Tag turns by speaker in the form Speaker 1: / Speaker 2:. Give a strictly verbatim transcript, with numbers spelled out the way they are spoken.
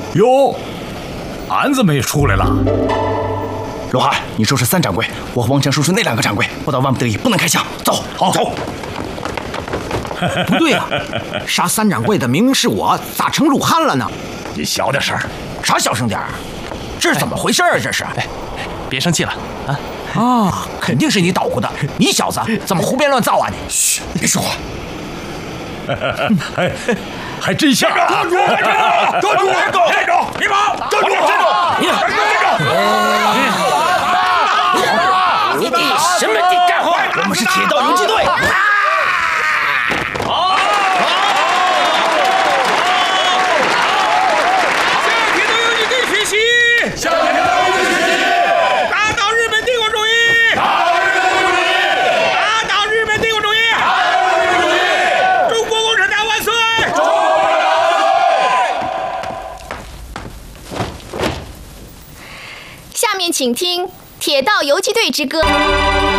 Speaker 1: 哟，俺怎么也出来了？
Speaker 2: 罗汉，你收拾三掌柜，我和王强收拾那两个掌柜。不到万不得已，不能开枪。走，
Speaker 1: 好，走。
Speaker 3: 不对啊，杀三掌柜的明明是我，咋成鲁汉了呢？
Speaker 1: 你小点声，
Speaker 3: 啥小声点儿？这是怎么回事啊？这是？
Speaker 4: 哎，别生气了啊！
Speaker 3: 啊，肯定是你捣鼓的！你小子怎么胡编乱造啊你？
Speaker 2: 嘘，别说话。
Speaker 1: 还还真像。
Speaker 2: 站住！站住！站住！
Speaker 1: 站住！别跑！
Speaker 2: 站住！站住！
Speaker 3: 你抵什么抵干活？
Speaker 2: 我们是铁道游击队。
Speaker 5: 下面请听《铁道游击队之歌》。